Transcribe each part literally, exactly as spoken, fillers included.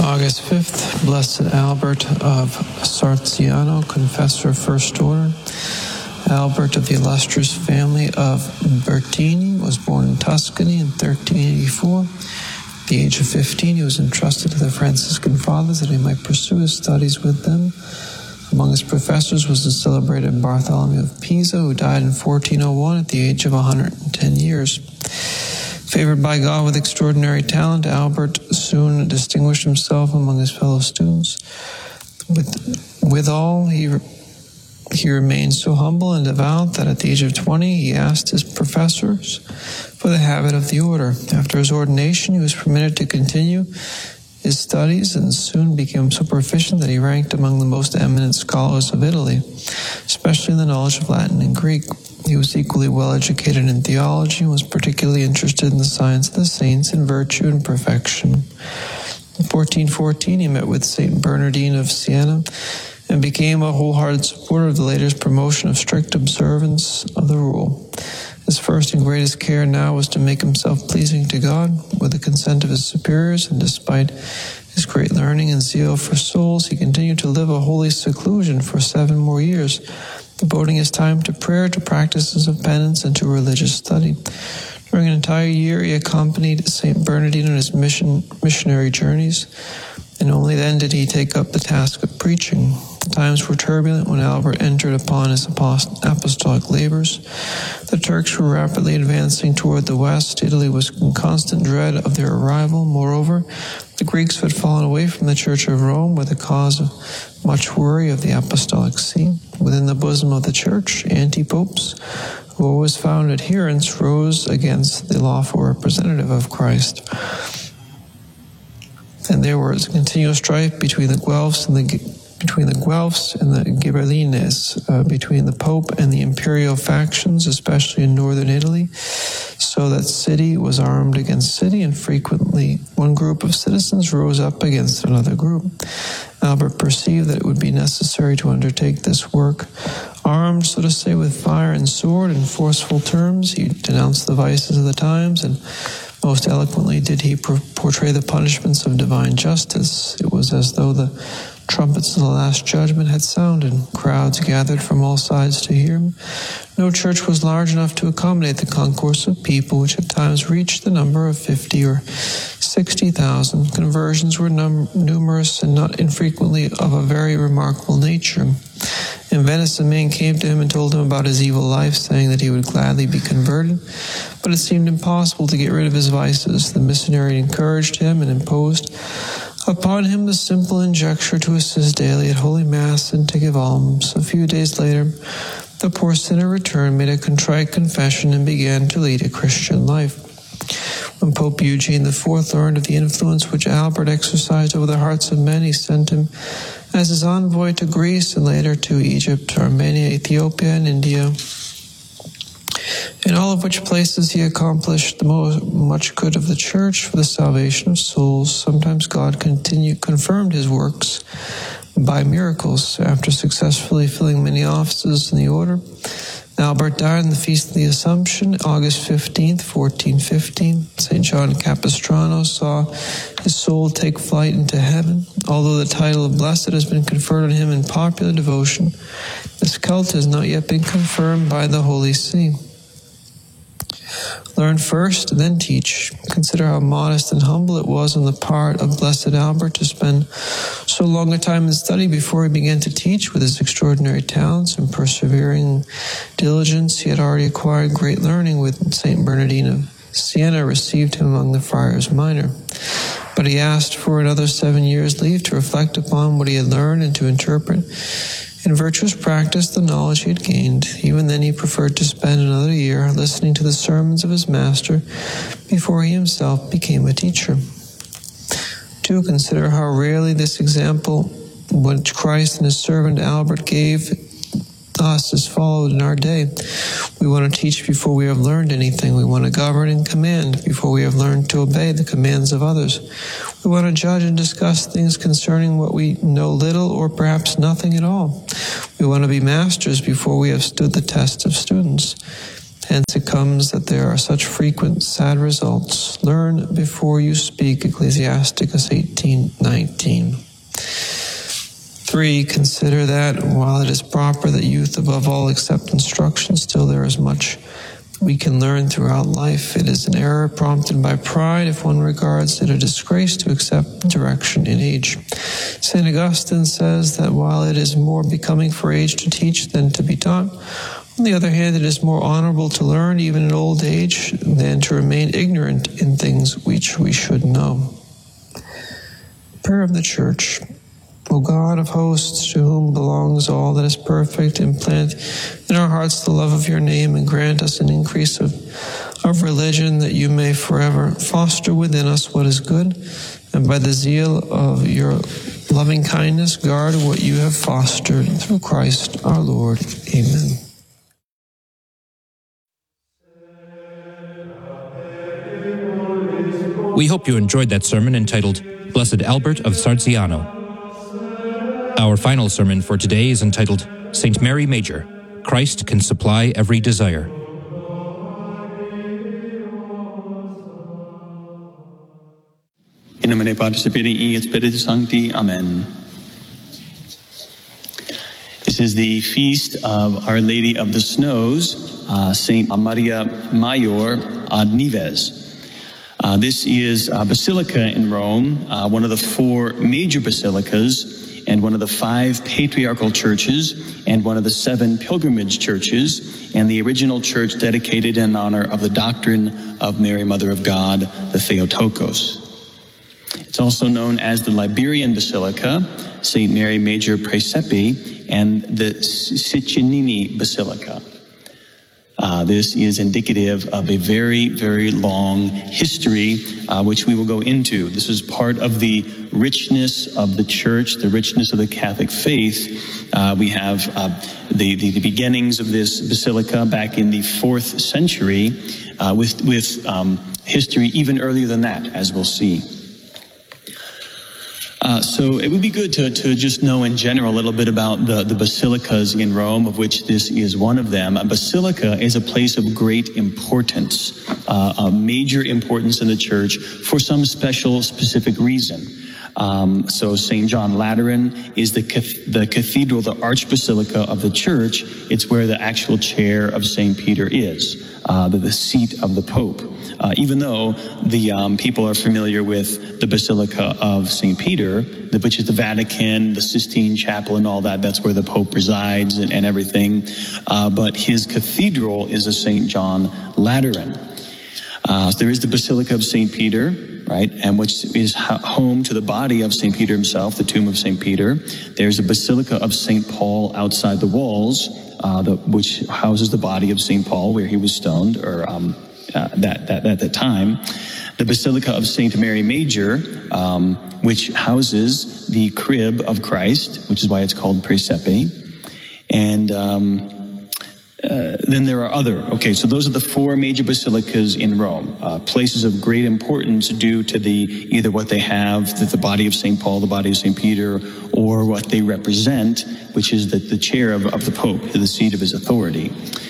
August fifth, Blessed Albert of Sarziano, Confessor First Order. Albert of the illustrious family of Bertini was born in Tuscany in thirteen eighty-four. At the age of fifteen, he was entrusted to the Franciscan Fathers that he might pursue his studies with them. Among his professors was the celebrated Bartholomew of Pisa, who died in fourteen oh one at the age of one hundred ten years. Favored by God with extraordinary talent, Albert soon distinguished himself among his fellow students. With, withal, he, he remained so humble and devout that at the age of twenty, he asked his professors for the habit of the order. After his ordination, he was permitted to continue his studies and soon became so proficient that he ranked among the most eminent scholars of Italy, especially in the knowledge of Latin and Greek. He was equally well educated in theology and was particularly interested in the science of the saints and virtue and perfection. In fourteen fourteen, he met with Saint Bernardine of Siena and became a wholehearted supporter of the later's promotion of strict observance of the rule. His first and greatest care now was to make himself pleasing to God with the consent of his superiors, and despite his great learning and zeal for souls, he continued to live a holy seclusion for seven more years, devoting his time to prayer, to practices of penance, and to religious study. During an entire year, he accompanied Saint Bernardine on his mission, missionary journeys, and only then did he take up the task of preaching. The times were turbulent when Albert entered upon his apostolic labors. The Turks were rapidly advancing toward the west. Italy was in constant dread of their arrival. Moreover, the Greeks had fallen away from the Church of Rome, with the cause of much worry of the Apostolic See. Within the bosom of the Church, anti-popes, who always found adherents, rose against the lawful representative of Christ. And there was a continual strife between the Guelphs and the between the Guelphs and the Ghibellines, uh, between the Pope and the imperial factions, especially in northern Italy, so that city was armed against city, and frequently one group of citizens rose up against another group. Albert perceived that it would be necessary to undertake this work. Armed, so to say, with fire and sword in forceful terms, he denounced the vices of the times, and most eloquently did he portray the punishments of divine justice. It was as though the trumpets of the Last Judgment had sounded. Crowds gathered from all sides to hear him. No church was large enough to accommodate the concourse of people, which at times reached the number of fifty or sixty thousand. Conversions were num- numerous and not infrequently of a very remarkable nature. In Venice, a man came to him and told him about his evil life, saying that he would gladly be converted, but it seemed impossible to get rid of his vices. The missionary encouraged him and imposed upon him the simple injuncture to assist daily at Holy Mass and to give alms. A few days later, the poor sinner returned, made a contrite confession, and began to lead a Christian life. When Pope Eugene the Fourth learned of the influence which Albert exercised over the hearts of men, he sent him as his envoy to Greece and later to Egypt, Armenia, Ethiopia, and India, in all of which places he accomplished the most, much good of the Church for the salvation of souls. Sometimes God continued, confirmed his works by miracles. After successfully filling many offices in the order, Albert died on the Feast of the Assumption, August fifteenth, fourteen fifteen. Saint John Capistrano saw his soul take flight into heaven. Although the title of blessed has been conferred on him in popular devotion, this cult has not yet been confirmed by the Holy See. Learn first, then teach. Consider how modest and humble it was on the part of Blessed Albert to spend so long a time in study before he began to teach. With his extraordinary talents and persevering diligence, he had already acquired great learning. With Saint Bernardine of Siena received him among the friars minor. But he asked for another seven years' leave to reflect upon what he had learned and to interpret in virtuous practice the knowledge he had gained. Even then he preferred to spend another year listening to the sermons of his master before he himself became a teacher. To consider how rarely this example which Christ and his servant Albert gave us is followed in our day. We want to teach before we have learned anything. We want to govern and command before we have learned to obey the commands of others. We want to judge and discuss things concerning what we know little or perhaps nothing at all. We want to be masters before we have stood the test of students. Hence it comes that there are such frequent sad results. Learn before you speak, Ecclesiasticus eighteen nineteen. Three, consider that while it is proper that youth above all accept instruction, still there is much we can learn throughout life. It is an error prompted by pride if one regards it a disgrace to accept direction in age. Saint Augustine says that while it is more becoming for age to teach than to be taught, on the other hand, it is more honorable to learn even in old age than to remain ignorant in things which we should know. Prayer of the Church. O God of hosts, to whom belongs all that is perfect, implant in our hearts the love of your name and grant us an increase of, of religion, that you may forever foster within us what is good, and by the zeal of your loving kindness guard what you have fostered through Christ our Lord. Amen. We hope you enjoyed that sermon entitled Blessed Albert of Sarziano. Our final sermon for today is entitled Saint Mary Major, Christ Can Supply Every Desire. In nomine Patris et Filii et Spiritus Sancti. Amen. This is the feast of Our Lady of the Snows, uh, Saint Maria Major ad Nives. Uh, this is a basilica in Rome, uh, one of the four major basilicas, and one of the five patriarchal churches, and one of the seven pilgrimage churches, and the original church dedicated in honor of the doctrine of Mary, Mother of God, the Theotokos. It's also known as the Liberian Basilica, Saint Mary Major Praesepe, and the Siccinini Basilica. Uh, this is indicative of a very, very long history, uh, which we will go into. This is part of the richness of the church, the richness of the Catholic faith. Uh, we have uh, the, the, the beginnings of this basilica back in the fourth century, uh, with, with um, history even earlier than that, as we'll see. Uh, so it would be good to, to just know in general a little bit about the, the basilicas in Rome, of which this is one of them. A basilica is a place of great importance, uh, a major importance in the church for some special, specific reason. Um, so Saint John Lateran is the, the cathedral, the archbasilica of the church. It's where the actual chair of Saint Peter is, uh, the, the seat of the Pope. Uh, even though the um, people are familiar with the Basilica of Saint Peter, the, which is the Vatican, the Sistine Chapel and all that, that's where the Pope resides and, and everything. Uh, but his cathedral is a Saint John Lateran. Uh, so there is the Basilica of Saint Peter, right, and which is home to the body of Saint Peter himself, the tomb of Saint Peter. There's a Basilica of Saint Paul outside the walls, uh, the, which houses the body of Saint Paul, where he was stoned, or um, uh, that, that at that time. The Basilica of Saint Mary Major, um, which houses the crib of Christ, which is why it's called Praesepe. And um, Uh, then there are other. Okay, so those are the four major basilicas in Rome, uh, places of great importance due to the either what they have, the, the body of Saint Paul, the body of Saint Peter, or what they represent, which is the, the chair of, of the Pope, the seat of his authority.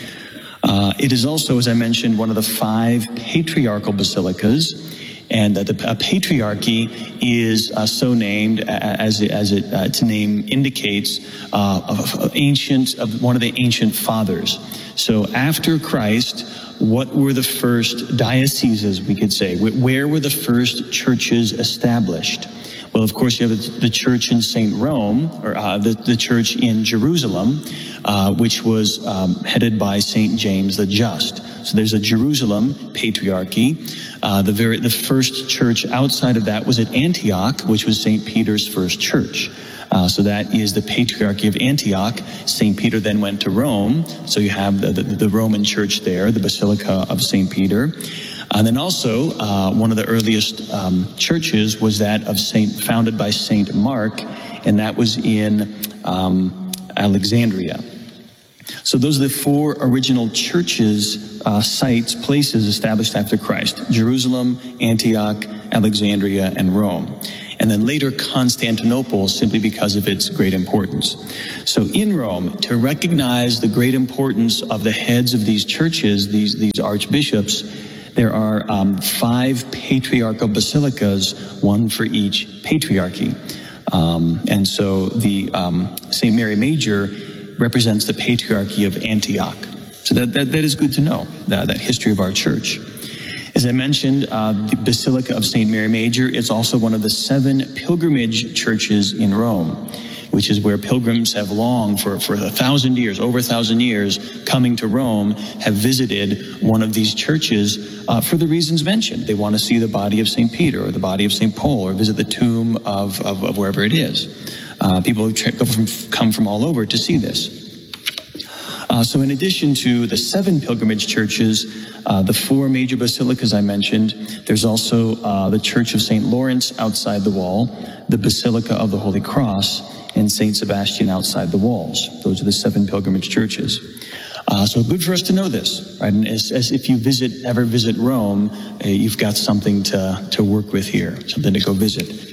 Uh, it is also, as I mentioned, one of the five patriarchal basilicas. And uh, the a patriarchy is uh, so named as it, as it, uh, its name indicates, uh, of, of ancient of one of the ancient fathers. So after Christ, what were the first dioceses, we could say? Where were the first churches established? Well, of course, you have the church in Saint Rome, or uh, the, the church in Jerusalem, uh, which was um, headed by Saint James the Just. So there's a Jerusalem patriarchy. Uh, the very the first church outside of that was at Antioch, which was Saint Peter's first church. Uh, so that is the Patriarchy of Antioch. Saint Peter then went to Rome. So you have the, the, the Roman church there, the Basilica of Saint Peter. And then also, uh, one of the earliest um, churches was that of Saint, founded by Saint Mark, and that was in um, Alexandria. So those are the four original churches, uh, sites, places established after Christ: Jerusalem, Antioch, Alexandria, and Rome. and then later Constantinople, simply because of its great importance. So in Rome, to recognize the great importance of the heads of these churches, these, these archbishops, there are um, five patriarchal basilicas, one for each patriarchy. Um, and so the um, Saint Mary Major represents the Patriarchy of Antioch. So that, that, that is good to know, that, that history of our church. As I mentioned, uh, the Basilica of Saint Mary Major is also one of the seven pilgrimage churches in Rome, which is where pilgrims have long, for, for a thousand years, over a thousand years, coming to Rome, have visited one of these churches uh, for the reasons mentioned. They want to see the body of Saint Peter or the body of Saint Paul or visit the tomb of, of, of wherever it is. Uh, people come from, come from all over to see this. Uh, so in addition to the seven pilgrimage churches, uh, the four major basilicas I mentioned, there's also uh, the Church of Saint Lawrence outside the wall, the Basilica of the Holy Cross, and Saint Sebastian outside the walls. Those are the seven pilgrimage churches. Uh, so good for us to know this, right? And as, as if you visit, ever visit Rome, uh, you've got something to, to work with here, something to go visit.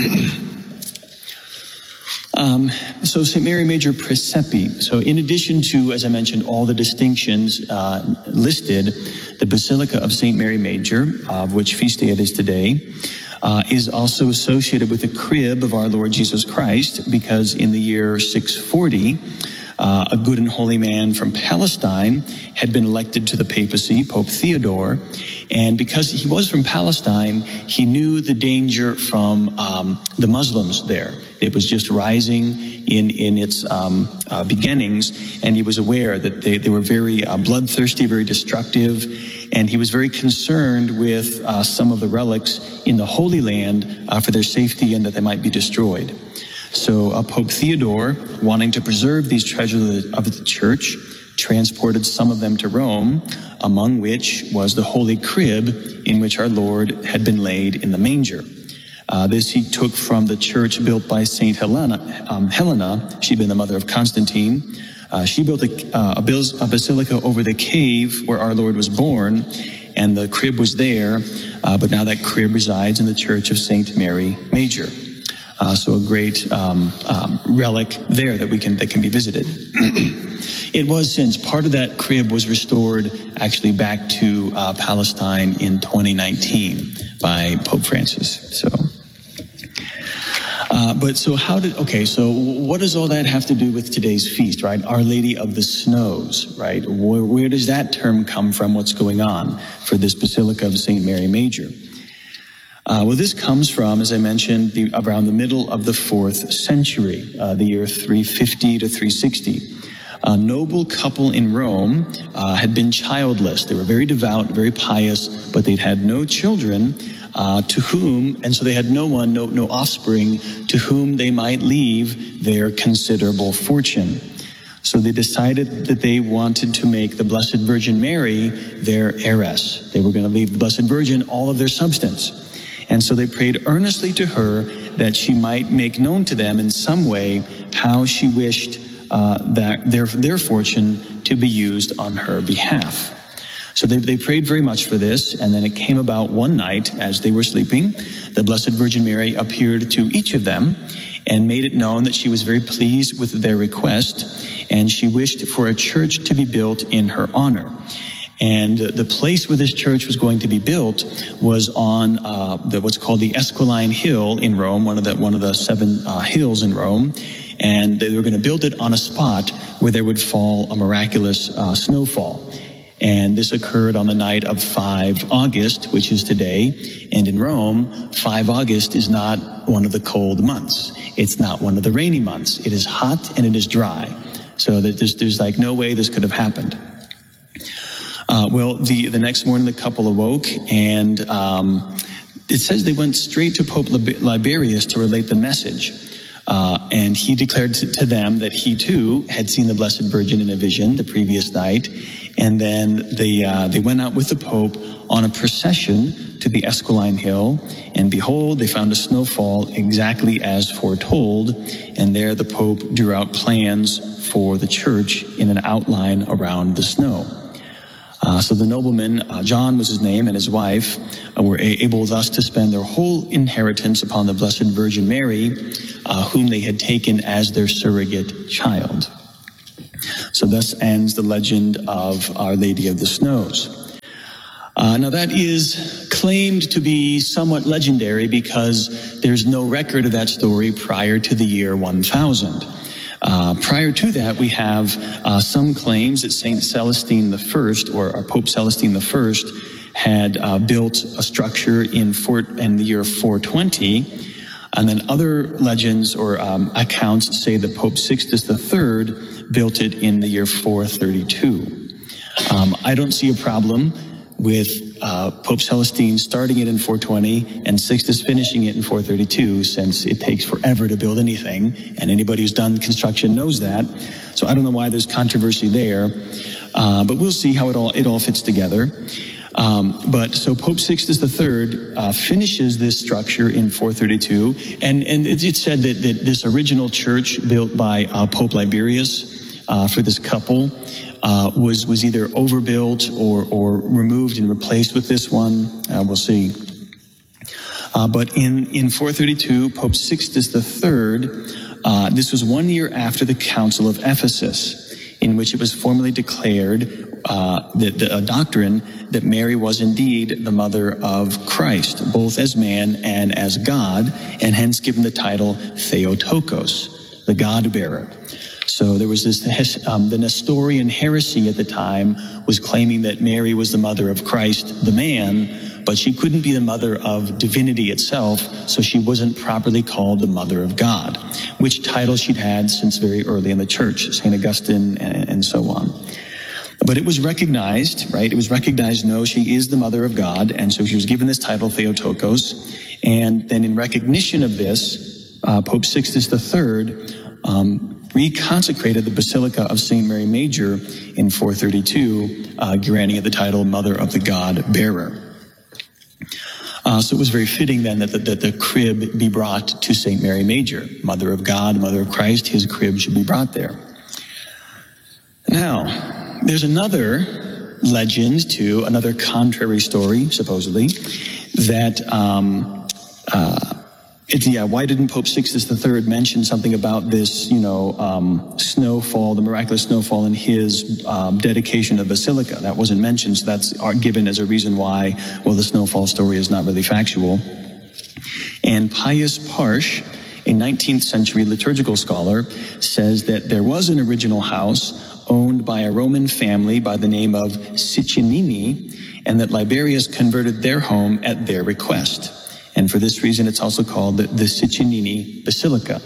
Um, so Saint Mary Major Praesepe. So in addition to, as I mentioned, all the distinctions uh, listed, the Basilica of Saint Mary Major, uh, of which feast day it is today, uh, is also associated with the crib of our Lord Jesus Christ, because in the year six forty, uh, a good and holy man from Palestine had been elected to the papacy, Pope Theodore, and because he was from Palestine, he knew the danger from um, the Muslims there. It was just rising in, in its um, uh, beginnings, and he was aware that they, they were very uh, bloodthirsty, very destructive, and he was very concerned with uh, some of the relics in the Holy Land uh, for their safety and that they might be destroyed. So uh, Pope Theodore, wanting to preserve these treasures of the, of the church, transported some of them to Rome, among which was the Holy Crib in which our Lord had been laid in the manger. Uh, this he took from the church built by Saint Helena. Um, Helena, she'd been the mother of Constantine. Uh, she built a, uh, a, a basilica over the cave where our Lord was born, and the crib was there, uh, but now that crib resides in the church of Saint Mary Major. Uh, so a great um, um, relic there that we can that can be visited. It was since part of that crib was restored actually back to uh, Palestine in twenty nineteen by Pope Francis. So, uh, but so how did? Okay, so what does all that have to do with today's feast, right? Our Lady of the Snows, right? Where, where does that term come from? What's going on for this Basilica of Saint Mary Major? Uh, well, this comes from, as I mentioned, the, around the middle of the fourth century, uh, the year three fifty to three sixty. A noble couple in Rome uh, had been childless. They were very devout, very pious, but they'd had no children uh, to whom, and so they had no one, no, no offspring to whom they might leave their considerable fortune. So they decided that they wanted to make the Blessed Virgin Mary their heiress. They were going to leave the Blessed Virgin all of their substance. And so they prayed earnestly to her that she might make known to them in some way how she wished uh, that their, their fortune to be used on her behalf. So they, they prayed very much for this, and then it came about one night as they were sleeping, the Blessed Virgin Mary appeared to each of them and made it known that she was very pleased with their request, and she wished for a church to be built in her honor. And the place where this church was going to be built was on uh, the, what's called the Esquiline Hill in Rome, one of the one of the seven uh, hills in Rome. And they were going to build it on a spot where there would fall a miraculous uh, snowfall. And this occurred on the night of the fifth of August, which is today. And in Rome, the fifth of August is not one of the cold months. It's not one of the rainy months. It is hot and it is dry. So that there's, there's like no way this could have happened. Uh, well, the, the next morning the couple awoke, and um, it says they went straight to Pope Liberius to relate the message. Uh, and he declared to, to them that he too had seen the Blessed Virgin in a vision the previous night. And then they, uh, they went out with the Pope on a procession to the Esquiline Hill. And behold, they found a snowfall exactly as foretold. And there the Pope drew out plans for the church in an outline around the snow. Uh, so the nobleman, uh, John was his name, and his wife uh, were a- able thus to spend their whole inheritance upon the Blessed Virgin Mary, uh, whom they had taken as their surrogate child. So thus ends the legend of Our Lady of the Snows. Uh, now that is claimed to be somewhat legendary because there's no record of that story prior to the year one thousand. Uh, prior to that, we have uh, some claims that Saint Celestine the First, or, or Pope Celestine the First, had uh, built a structure in, four, in the year four twenty, and then other legends or um, accounts say that Pope Sixtus the Third built it in the year four thirty-two. Um, I don't see a problem with uh, Pope Celestine starting it in four twenty and Sixtus finishing it in four thirty-two, since it takes forever to build anything, and anybody who's done construction knows that. So I don't know why there's controversy there, uh, but we'll see how it all it all fits together. Um, but so Pope Sixtus the Third uh, finishes this structure in four thirty-two, and and it's it said that, that this original church built by uh, Pope Liberius uh, for this couple Uh, was was either overbuilt or or removed and replaced with this one. Uh, we'll see. Uh, but in in four thirty-two, Pope Sixtus the Third, uh, this was one year after the Council of Ephesus, in which it was formally declared uh, that the a doctrine that Mary was indeed the mother of Christ, both as man and as God, and hence given the title Theotokos, the God-bearer. So there was this, um, the Nestorian heresy at the time was claiming that Mary was the mother of Christ, the man, but she couldn't be the mother of divinity itself, so she wasn't properly called the mother of God, which title she'd had since very early in the church, Saint Augustine and, and so on. But it was recognized, right? It was recognized, no, she is the mother of God, and so she was given this title, Theotokos, and then in recognition of this, uh, Pope Sixtus the Third, um, reconsecrated the Basilica of Saint Mary Major in four thirty-two, uh, granting it the title Mother of the God-bearer. Uh, so it was very fitting then that the, that the crib be brought to Saint Mary Major, Mother of God, Mother of Christ. His crib should be brought there. Now, there's another legend too, another contrary story, supposedly, that um, uh, It's, yeah, why didn't Pope Sixtus the Third mention something about this, you know, um, snowfall, the miraculous snowfall in his um, dedication of Basilica? That wasn't mentioned, so that's given as a reason why, well, the snowfall story is not really factual. And Pius Parsch, a nineteenth century liturgical scholar, says that there was an original house owned by a Roman family by the name of Ciccinini, and that Liberius converted their home at their request. And for this reason, it's also called the, the Ciccinini Basilica.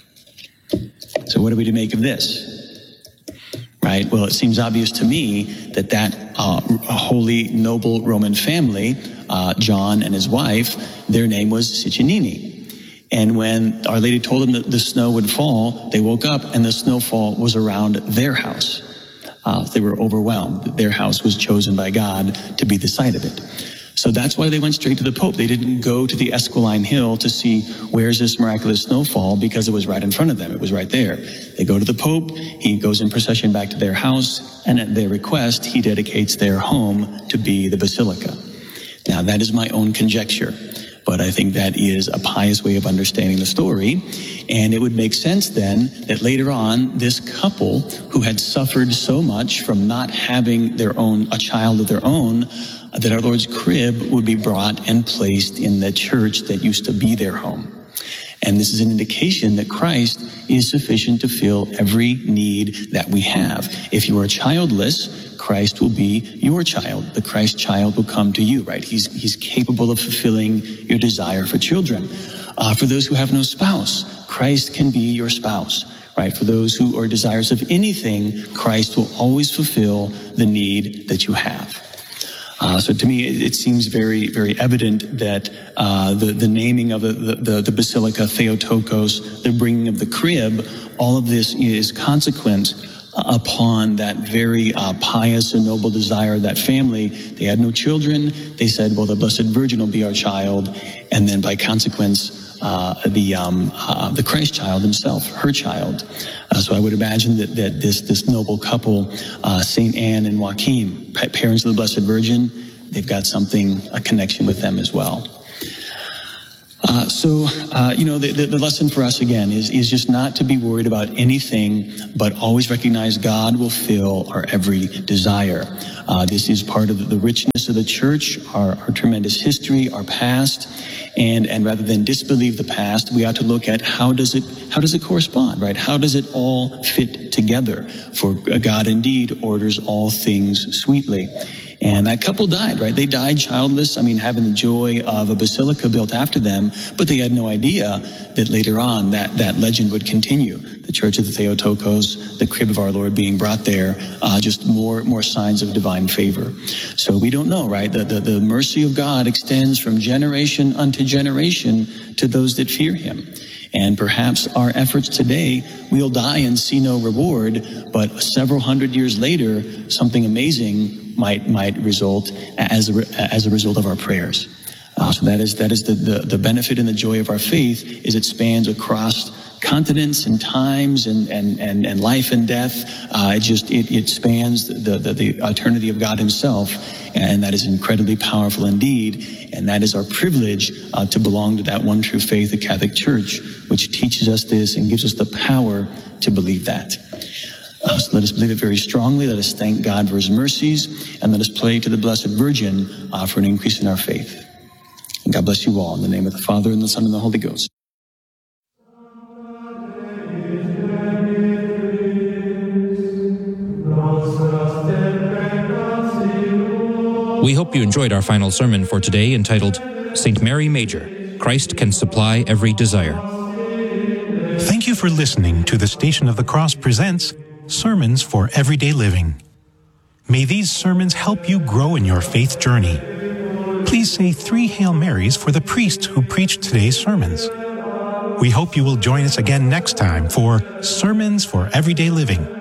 So what are we to make of this? Right? Well, it seems obvious to me that that uh, holy, noble Roman family, uh, John and his wife, their name was Ciccinini. And when Our Lady told them that the snow would fall, they woke up and the snowfall was around their house. Uh, they were overwhelmed. Their house was chosen by God to be the site of it. So that's why they went straight to the Pope. They didn't go to the Esquiline Hill to see where's this miraculous snowfall, because it was right in front of them. It was right there. They go to the Pope. He goes in procession back to their house, and at their request, he dedicates their home to be the basilica. Now, that is my own conjecture, but I think that is a pious way of understanding the story. And it would make sense then that later on, this couple who had suffered so much from not having their own, a child of their own, that our Lord's crib would be brought and placed in the church that used to be their home. And this is an indication that Christ is sufficient to fill every need that we have. If you are childless, Christ will be your child. The Christ child will come to you, right? He's, he's capable of fulfilling your desire for children. Uh, for those who have no spouse, Christ can be your spouse, right? For those who are desirous of anything, Christ will always fulfill the need that you have. Uh, so to me, it, it seems very, very evident that uh, the, the naming of the, the, the Basilica Theotokos, the bringing of the crib, all of this is consequent upon that very uh, pious and noble desire of that family. They had no children. They said, well, the Blessed Virgin will be our child. And then by consequence, uh, the um, uh, the Christ child himself, her child. Uh, so I would imagine that, that this this noble couple, uh, Saint Anne and Joachim, parents of the Blessed Virgin, they've got something, a connection with them as well. Uh, so, uh, you know, the, the, the lesson for us, again, is, is just not to be worried about anything, but always recognize God will fill our every desire. Uh, this is part of the richness of the church, our, our tremendous history, our past, and, and rather than disbelieve the past, we ought to look at how does it, how does it correspond, right? How does it all fit together? For God indeed orders all things sweetly. And that couple died, right? They died childless, I mean, having the joy of a basilica built after them, but they had no idea that later on that, that legend would continue. The Church of the Theotokos, the crib of our Lord being brought there, uh, just more, more signs of divine favor. So we don't know, right? The, the, the mercy of God extends from generation unto generation to those that fear him. And perhaps our efforts today, we'll die and see no reward, but several hundred years later, something amazing might might result as a, as a result of our prayers. Uh, so that is that is the, the, the benefit and the joy of our faith, is it spans across continents and times and, and, and, and life and death. Uh, it just it, it spans the, the, the eternity of God himself, and that is incredibly powerful indeed. And that is our privilege uh, to belong to that one true faith, the Catholic Church, which teaches us this and gives us the power to believe that. Uh, so let us believe it very strongly. Let us thank God for his mercies, and let us pray to the Blessed Virgin uh, for an increase in our faith. And God bless you all, in the name of the Father, and the Son, and the Holy Ghost. We hope you enjoyed our final sermon for today, entitled Saint Mary Major, Christ Can Supply Every Desire. Thank you for listening to the Station of the Cross presents Sermons for Everyday Living. May these sermons help you grow in your faith journey. Please say three Hail Marys for the priest who preached today's sermons. We hope you will join us again next time for Sermons for Everyday Living.